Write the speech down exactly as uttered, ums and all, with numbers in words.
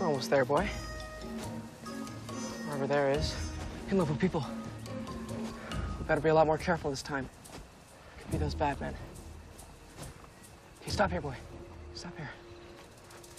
We're almost there, boy. Wherever there is, can live with people. We better be a lot more careful this time. Could be those bad men. Hey, stop here, boy. Stop here.